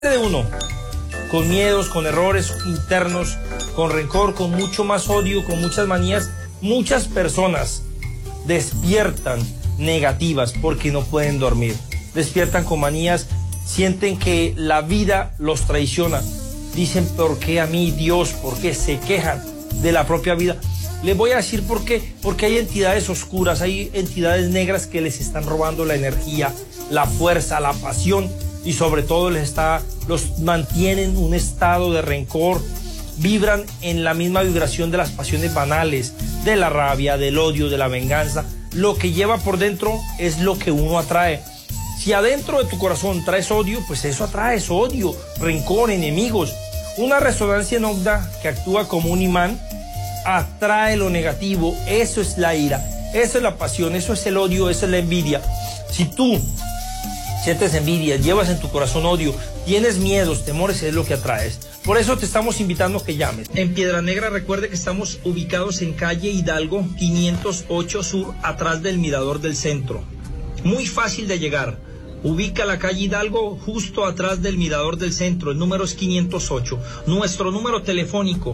de uno, con miedos, con errores internos, con rencor, con mucho más odio, con muchas manías. Muchas personas despiertan negativas porque no pueden dormir, despiertan con manías, sienten que la vida los traiciona, dicen ¿por qué a mí Dios? ¿Por qué? Se quejan de la propia vida. Les voy a decir por qué, porque hay entidades oscuras, hay entidades negras que les están robando la energía, la fuerza, la pasión, y sobre todo los mantienen en un estado de rencor, vibran en la misma vibración de las pasiones banales, de la rabia, del odio, de la venganza. Lo que lleva por dentro es lo que uno atrae. Si adentro de tu corazón traes odio, pues eso atraes odio, rencor, enemigos. Una resonancia en onda que actúa como un imán atrae lo negativo. Eso es la ira, eso es la pasión, eso es el odio, eso es la envidia. Si tú sientes envidia, llevas en tu corazón odio, tienes miedos, temores, es lo que atraes. Por eso te estamos invitando a que llames. En Piedra Negra, recuerde que estamos ubicados en calle Hidalgo 508 Sur, atrás del Mirador del Centro. Muy fácil de llegar. Ubica la calle Hidalgo justo atrás del Mirador del Centro. El número es 508. Nuestro número telefónico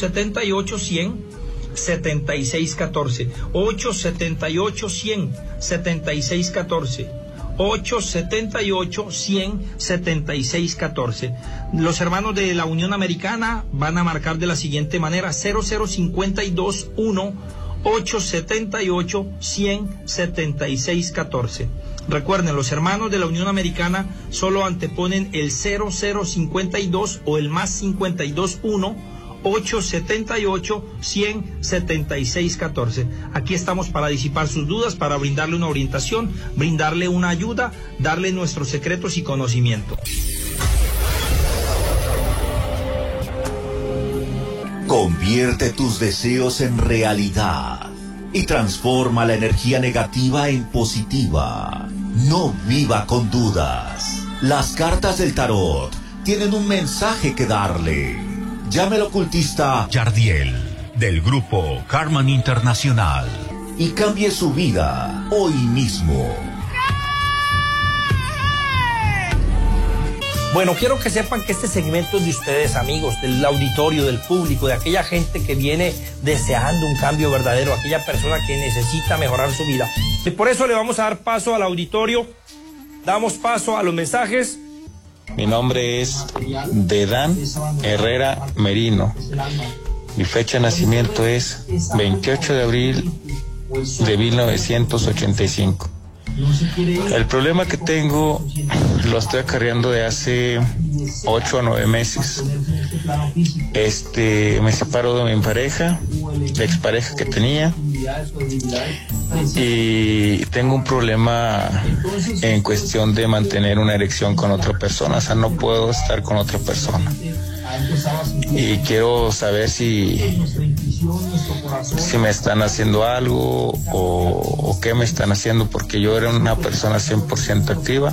878-100-7614. 878-100-7614. 878-100-7614. Los hermanos de la Unión Americana van a marcar de la siguiente manera: 00521 878-100-7614. Recuerden, los hermanos de la Unión Americana solo anteponen el 0052 o el más 521 878-100-7614. Aquí estamos para disipar sus dudas, para brindarle una orientación, brindarle una ayuda, darle nuestros secretos y conocimiento. Convierte tus deseos en realidad y transforma la energía negativa en positiva. No viva con dudas. Las cartas del tarot tienen un mensaje que darle. Llame al ocultista Yardiel, del grupo Karman Internacional, y cambie su vida hoy mismo. Bueno, quiero que sepan que este segmento es de ustedes, amigos, del auditorio, del público, de aquella gente que viene deseando un cambio verdadero, aquella persona que necesita mejorar su vida. Y por eso le vamos a dar paso al auditorio, damos paso a los mensajes. Mi nombre es Dedan Herrera Merino. Mi fecha de nacimiento es 28 de abril de 1985. El problema que tengo lo estoy acarreando de hace 8 a 9 meses. Me separo de mi pareja, la expareja que tenía, y tengo un problema en cuestión de mantener una erección con otra persona. O sea, no puedo estar con otra persona. Y quiero saber si me están haciendo algo o qué me están haciendo, porque yo era una persona 100% activa.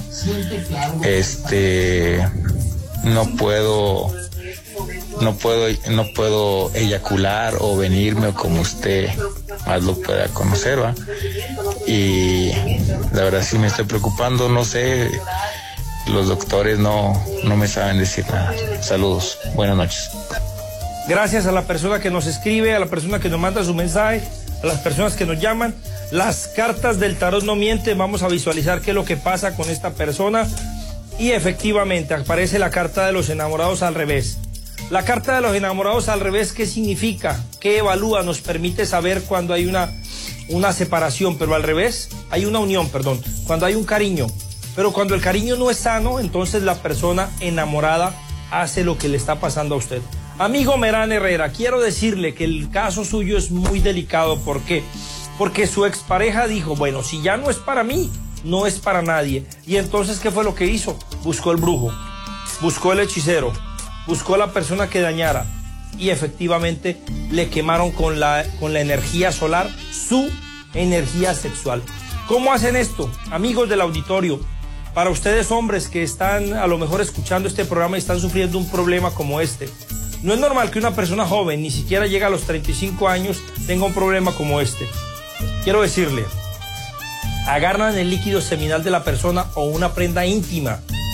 No puedo eyacular o venirme, o como usted más lo pueda conocer, ¿va? Y la verdad sí me estoy preocupando, no sé, los doctores no me saben decir nada. Saludos, buenas noches. Gracias a la persona que nos escribe, a la persona que nos manda su mensaje, a las personas que nos llaman. Las cartas del tarot no mienten. Vamos a visualizar qué es lo que pasa con esta persona. Y efectivamente aparece la carta de los enamorados al revés. La carta de los enamorados al revés, ¿qué significa? ¿Qué evalúa? Nos permite saber cuando hay una separación, pero al revés hay una unión, perdón, cuando hay un cariño. Pero cuando el cariño no es sano, entonces la persona enamorada hace lo que le está pasando a usted. Amigo Merán Herrera, quiero decirle que el caso suyo es muy delicado. ¿Por qué? Porque su expareja dijo, bueno, si ya no es para mí, no es para nadie. Y entonces, ¿qué fue lo que hizo? Buscó el brujo, buscó el hechicero, buscó la persona que dañara, y efectivamente le quemaron con la energía solar su energía sexual. ¿Cómo hacen esto? Amigos del auditorio, para ustedes hombres que están a lo mejor escuchando este programa y están sufriendo un problema como este, no es normal que una persona joven, ni siquiera llega a los 35 años, tenga un problema como este. Quiero decirle, agarran el líquido seminal de la persona o una prenda íntima,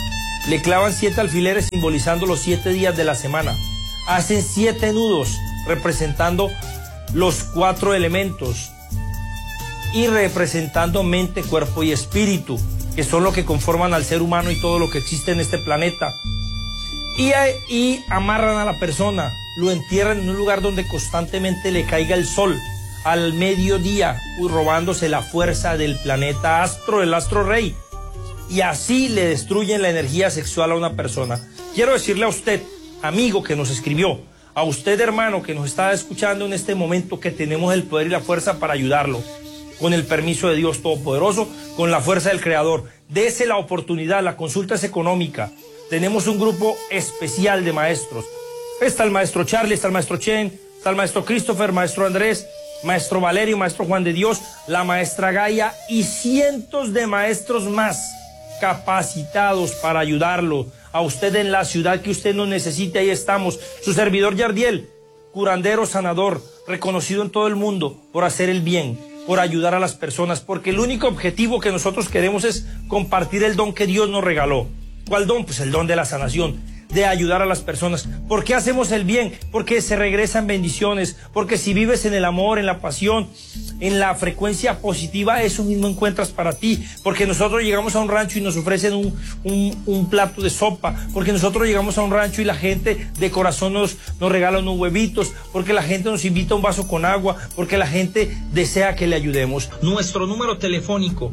Le clavan 7 alfileres simbolizando los 7 días de la semana. Hacen 7 nudos representando los 4 elementos y representando mente, cuerpo y espíritu, que son lo que conforman al ser humano y todo lo que existe en este planeta. Y amarran a la persona, lo entierran en un lugar donde constantemente le caiga el sol al mediodía, robándose la fuerza del planeta astro, el astro rey, y así le destruyen la energía sexual a una persona. Quiero decirle a usted, amigo que nos escribió, a usted, hermano, que nos está escuchando en este momento, que tenemos el poder y la fuerza para ayudarlo, con el permiso de Dios Todopoderoso, con la fuerza del Creador. Dese la oportunidad, la consulta es económica. Tenemos un grupo especial de maestros. Está el maestro Charlie, está el maestro Chen, está el maestro Christopher, maestro Andrés, maestro Valerio, maestro Juan de Dios, la maestra Gaia y cientos de maestros más capacitados para ayudarlo a usted en la ciudad que usted nos necesite. Ahí estamos. Su servidor Yardiel, curandero, sanador, reconocido en todo el mundo por hacer el bien, por ayudar a las personas, porque el único objetivo que nosotros queremos es compartir el don que Dios nos regaló. ¿Cuál don? Pues el don de la sanación, de ayudar a las personas. ¿Por qué hacemos el bien? Porque se regresan bendiciones, porque si vives en el amor, en la pasión, en la frecuencia positiva, eso mismo encuentras para ti. Porque nosotros llegamos a un rancho y nos ofrecen un plato de sopa, porque nosotros llegamos a un rancho y la gente de corazón nos regala unos huevitos, porque la gente nos invita a un vaso con agua, porque la gente desea que le ayudemos. Nuestro número telefónico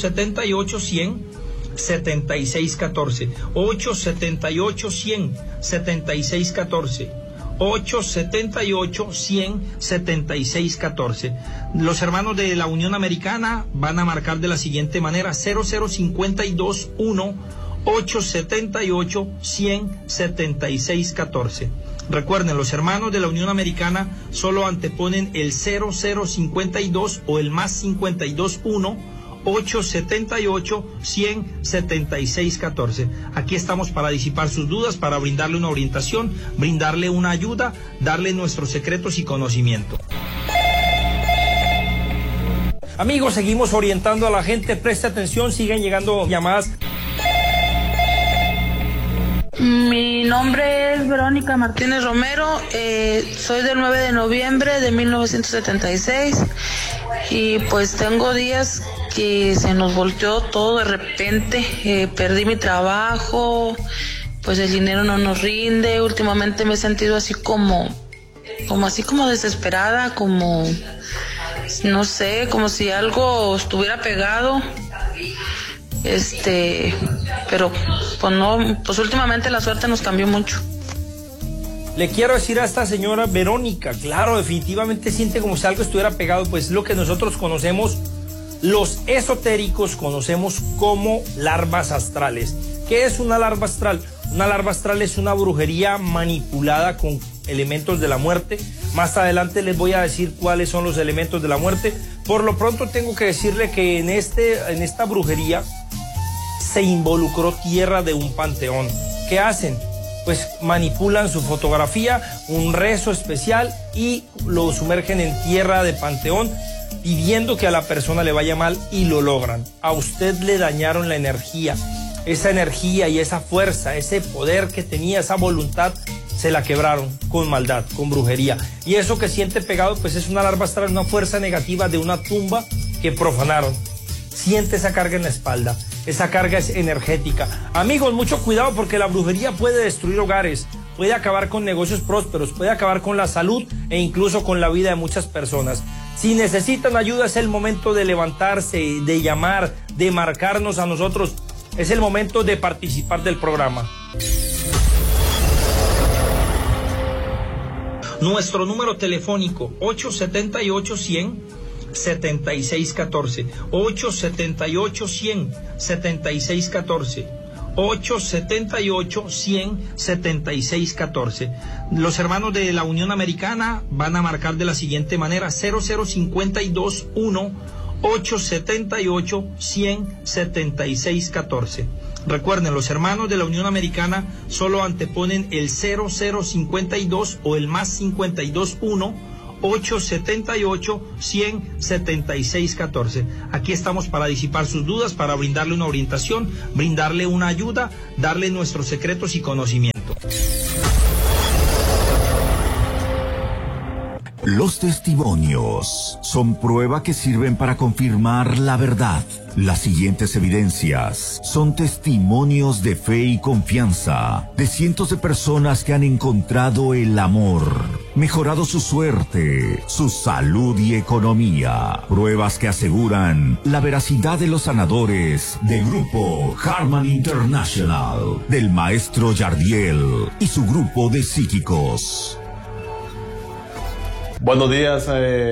878-100-7614, 878-100-7614, 878-100-7614. Los hermanos de la Unión Americana van a marcar de la siguiente manera: 0052-1-878-100-7614. Recuerden, los hermanos de la Unión Americana solo anteponen el 0052 o el más 521 878-100-7614. Aquí estamos para disipar sus dudas, para brindarle una orientación, brindarle una ayuda, darle nuestros secretos y conocimiento. Amigos, seguimos orientando a la gente. Preste atención, siguen llegando llamadas. Mi nombre es Verónica Martínez Romero, soy del 9 de noviembre de 1976 y pues tengo días que se nos volteó todo de repente, perdí mi trabajo, pues el dinero no nos rinde. Últimamente me he sentido así como desesperada, como no sé, como si algo estuviera pegado. Pero pues no, pues últimamente la suerte nos cambió mucho. Le quiero decir a esta señora Verónica, claro, definitivamente siente como si algo estuviera pegado, pues lo que nosotros conocemos, los esotéricos conocemos como larvas astrales. ¿Qué es una larva astral? Una larva astral es una brujería manipulada con elementos de la muerte. Más adelante les voy a decir cuáles son los elementos de la muerte. Por lo pronto tengo que decirle que en esta brujería se involucró tierra de un panteón. ¿Qué hacen? Pues manipulan su fotografía, un rezo especial y lo sumergen en tierra de panteón pidiendo que a la persona le vaya mal y lo logran. A usted le dañaron la energía. Esa energía y esa fuerza, ese poder que tenía, esa voluntad, se la quebraron con maldad, con brujería. Y eso que siente pegado, pues es una larva astral, una fuerza negativa de una tumba que profanaron. Siente esa carga en la espalda. Esa carga es energética. Amigos, mucho cuidado porque la brujería puede destruir hogares, puede acabar con negocios prósperos, puede acabar con la salud e incluso con la vida de muchas personas. Si necesitan ayuda, es el momento de levantarse, de llamar, de marcarnos a nosotros. Es el momento de participar del programa. Nuestro número telefónico 878-100-7614, 878-100-7614, 878-100-7614. Los hermanos de la Unión Americana van a marcar de la siguiente manera: 0052-1-878-100-7614. Recuerden, los hermanos de la Unión Americana solo anteponen el 0052 o el más 521 878-100-7614. Aquí estamos para disipar sus dudas, para brindarle una orientación, brindarle una ayuda, darle nuestros secretos y conocimiento. Los testimonios son prueba que sirven para confirmar la verdad. Las siguientes evidencias son testimonios de fe y confianza de cientos de personas que han encontrado el amor, mejorado su suerte, su salud y economía. Pruebas que aseguran la veracidad de los sanadores del grupo Harman International, del maestro Yardiel y su grupo de psíquicos. Buenos días,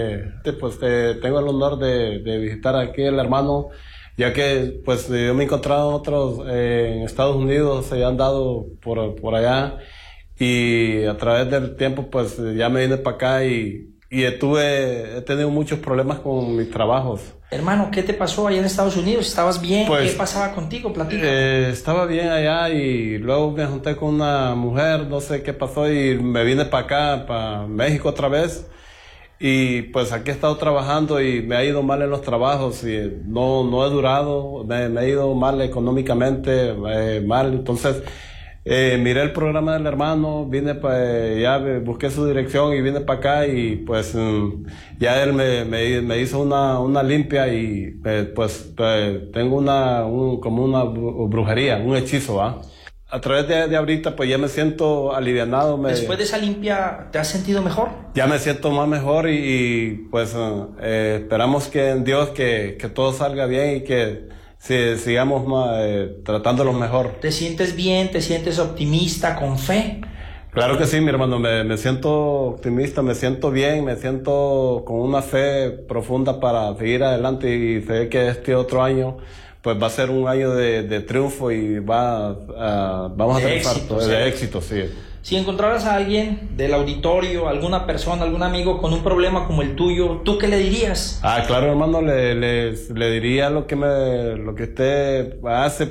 tengo el honor de visitar aquí el hermano, ya que pues yo me he encontrado otros en Estados Unidos, se han dado por allá, y a través del tiempo pues ya me vine para acá y he tenido muchos problemas con mis trabajos. Hermano, ¿qué te pasó allá en Estados Unidos? ¿Estabas bien? Pues, ¿qué pasaba contigo? Platícame. Estaba bien allá y luego me junté con una mujer, no sé qué pasó, y me vine para acá, para México otra vez. Y pues aquí he estado trabajando y me ha ido mal en los trabajos y no he durado, me ha ido mal económicamente, mal. Entonces miré el programa del hermano, vine ya busqué su dirección y vine para acá, y pues ya él me hizo una limpia, y tengo como una brujería, un hechizo, ¿va? A través de ahorita pues ya me siento alivianado. Después de esa limpia, ¿te has sentido mejor? Ya me siento más mejor y pues esperamos que en Dios que todo salga bien y que sigamos tratándolos mejor. ¿Te sientes bien? ¿Te sientes optimista, con fe? Claro que sí, mi hermano, me siento optimista, me siento bien, me siento con una fe profunda para seguir adelante, y sé que este otro año pues va a ser un año de triunfo y vamos a triunfar, de éxito, sí. Si encontraras a alguien del auditorio, alguna persona, algún amigo con un problema como el tuyo, ¿tú qué le dirías? Claro, hermano, le diría lo que usted hace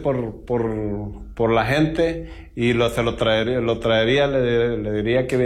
por la gente, y se lo traería, le diría que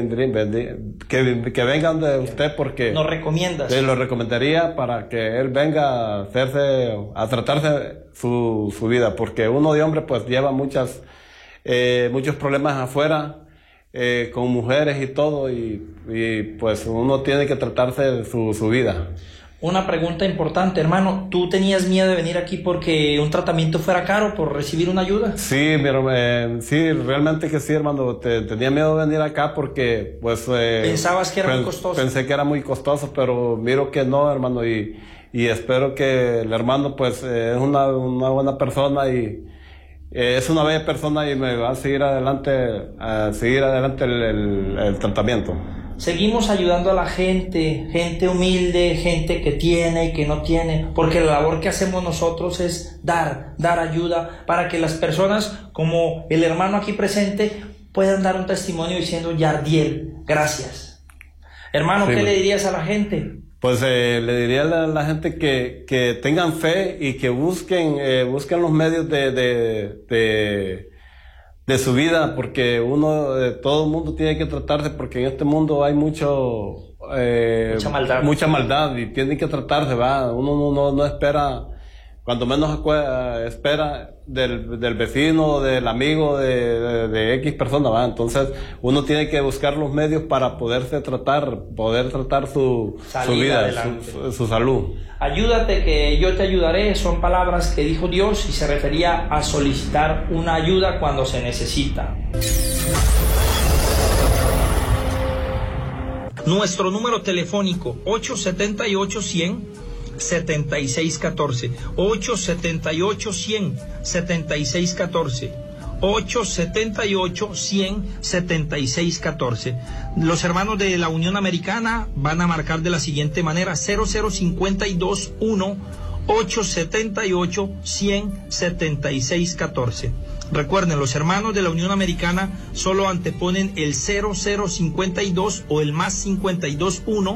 vengan de usted, porque ¿nos recomiendas? Lo recomendaría para que él venga a tratarse su vida, porque uno de hombre pues lleva muchos problemas afuera, con mujeres y todo, y pues uno tiene que tratarse su vida. Una pregunta importante, hermano, ¿tú tenías miedo de venir aquí porque un tratamiento fuera caro, por recibir una ayuda? Sí, sí, realmente que sí, hermano, tenía miedo de venir acá porque pues... ¿Pensabas que era muy costoso? Pensé que era muy costoso, pero miro que no, hermano, y espero que el hermano pues es una buena persona, y es una bella persona, y me va a seguir adelante el tratamiento. Seguimos ayudando a la gente humilde, gente que tiene y que no tiene, porque la labor que hacemos nosotros es dar ayuda para que las personas, como el hermano aquí presente, puedan dar un testimonio diciendo: Yardiel, gracias. Hermano, sí, ¿qué le dirías a la gente? Pues le diría a la gente que tengan fe y que busquen los medios de su vida, porque todo el mundo tiene que tratarse, porque en este mundo hay mucha maldad, y tiene que tratarse, ¿va? Uno no espera, cuando menos espera del vecino, del amigo, de X persona, ¿va? Entonces uno tiene que buscar los medios para poder tratar su vida, su salud. Ayúdate que yo te ayudaré, son palabras que dijo Dios, y se refería a solicitar una ayuda cuando se necesita. Nuestro número telefónico 878-100-7614, 878-100-7614, 878-100-7614. Los hermanos de la Unión Americana van a marcar de la siguiente manera: 00521 878-100-7614. Recuerden, los hermanos de la Unión Americana solo anteponen el 0052 o el más 521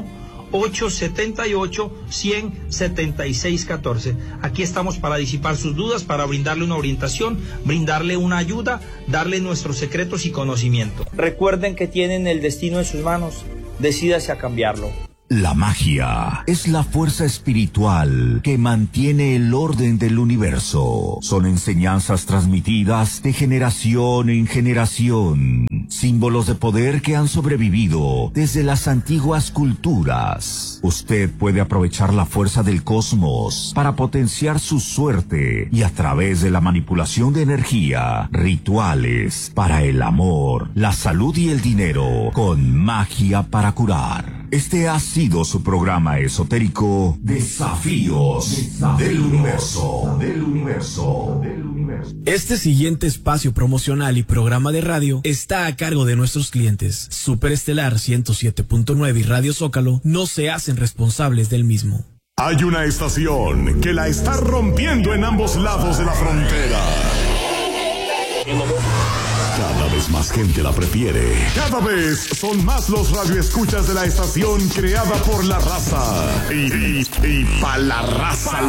878-100-7614. Aquí estamos para disipar sus dudas, para brindarle una orientación, brindarle una ayuda, darle nuestros secretos y conocimiento. Recuerden que tienen el destino en sus manos. Decídase a cambiarlo. La magia es la fuerza espiritual que mantiene el orden del universo. Son enseñanzas transmitidas de generación en generación, símbolos de poder que han sobrevivido desde las antiguas culturas. Usted puede aprovechar la fuerza del cosmos para potenciar su suerte y a través de la manipulación de energía, rituales para el amor, la salud y el dinero, con magia para curar. Este ha sido su programa esotérico Desafíos del Universo. Este siguiente espacio promocional y programa de radio está a cargo de nuestros clientes. Superestelar 107.9 y Radio Zócalo no se hacen responsables del mismo. Hay una estación que la está rompiendo en ambos lados de la frontera. Cada vez más gente la prefiere. Cada vez son más los radioescuchas de la estación creada por la raza. Y pa' la raza.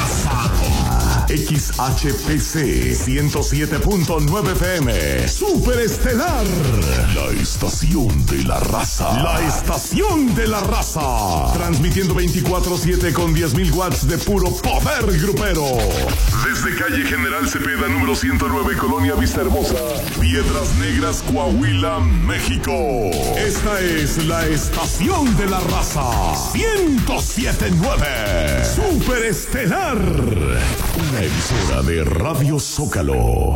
XHPC 107.9 FM. Superestelar. La estación de la raza. La estación de la raza. Transmitiendo 24/7 con 10.000 watts de puro poder grupero. Desde calle General Cepeda, número 109, Colonia Vista Hermosa, Piedras Negras, Coahuila, México. Esta es la estación de la raza. 107.9. Superestelar. Una emisora de Radio Zócalo.